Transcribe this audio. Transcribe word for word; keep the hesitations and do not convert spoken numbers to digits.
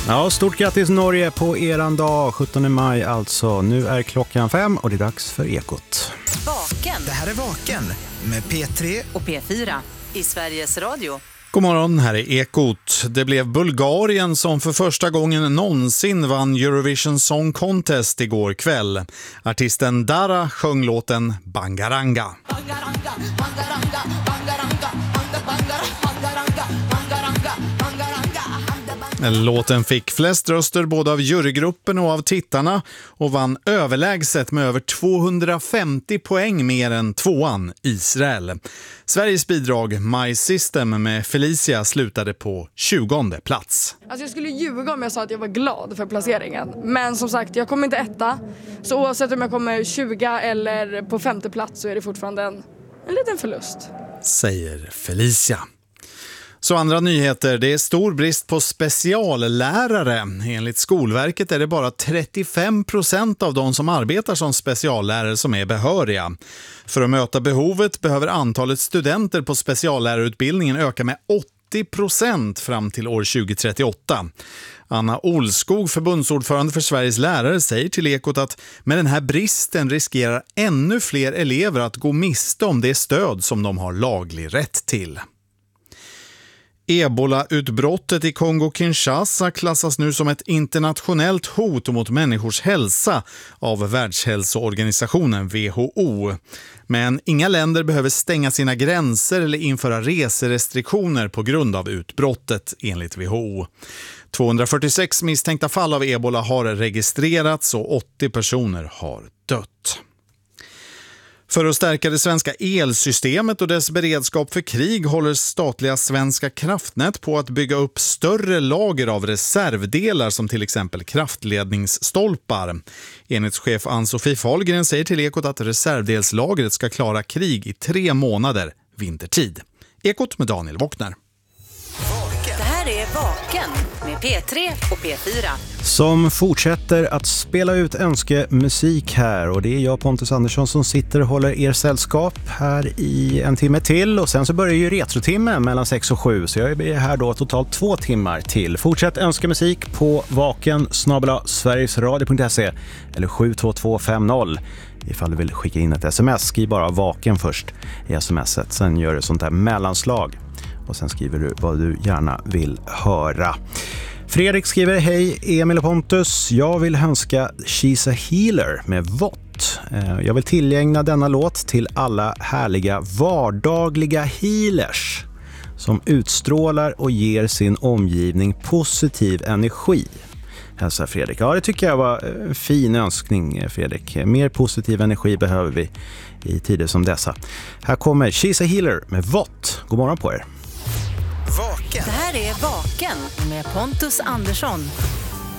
Ja, stort grattis Norge på eran dag, sjuttonde maj alltså. Nu är klockan fem och det är dags för Ekot. Vaken. Det här är Vaken med P tre och P fyra i Sveriges Radio. God morgon, här är Ekot. Det blev Bulgarien som för första gången någonsin vann Eurovision Song Contest igår kväll. Artisten Dara sjöng låten Bangaranga. Bangaranga, bangaranga, bangaranga, bangaranga, bangaranga, bangaranga, bangaranga. Låten fick flest röster både av jurygruppen och av tittarna och vann överlägset med över tvåhundrafemtio poäng mer än tvåan Israel. Sveriges bidrag My System med Felicia slutade på tjugonde plats. Alltså jag skulle ljuga om jag sa att jag var glad för placeringen. Men som sagt, jag kommer inte etta. Så oavsett om jag kommer tjugo eller på femte plats så är det fortfarande en, en liten förlust. Säger Felicia. Så andra nyheter, det är stor brist på speciallärare. Enligt Skolverket är det bara trettiofem procent av de som arbetar som speciallärare som är behöriga. För att möta behovet behöver antalet studenter på speciallärarutbildningen öka med åttio procent fram till år tjugo trettioåtta. Anna Olskog, förbundsordförande för Sveriges lärare, säger till Ekot att med den här bristen riskerar ännu fler elever att gå miste om det stöd som de har laglig rätt till. Ebola-utbrottet i Kongo-Kinshasa klassas nu som ett internationellt hot mot människors hälsa av Världshälsoorganisationen W H O. Men inga länder behöver stänga sina gränser eller införa reserestriktioner på grund av utbrottet enligt W H O. tvåhundrafyrtiosex misstänkta fall av ebola har registrerats och åttio personer har dött. För att stärka det svenska elsystemet och dess beredskap för krig håller statliga Svenska kraftnät på att bygga upp större lager av reservdelar som till exempel kraftledningsstolpar. Enhetschef Ann-Sofie Fahlgren säger till Ekot att reservdelslagret ska klara krig i tre månader vintertid. Ekot med Daniel Wockner. Det här är Vaken med P tre och P fyra. Som fortsätter att spela ut önskemusik här, och det är jag, Pontus Andersson, som sitter och håller er sällskap här i en timme till, och sen så börjar ju retrotimme mellan sex och sju, så jag är här då totalt två timmar till. Fortsätt önskemusik på vaken snabel-a sverigesradio punkt se eller sju två två fem noll. Ifall du vill skicka in ett sms, skriv bara vaken först i smset, sen gör du sånt där mellanslag och sen skriver du vad du gärna vill höra. Fredrik skriver: hej Emil och Pontus, jag vill önska She's a Healer med Vott. Jag vill tillägna denna låt till alla härliga vardagliga healers som utstrålar och ger sin omgivning positiv energi. Hälsa Fredrik. Ja, det tycker jag var en fin önskning, Fredrik. Mer positiv energi behöver vi i tider som dessa. Här kommer She's a Healer med Vott. God morgon på er. Vaken. Det här är Vaken med Pontus Andersson.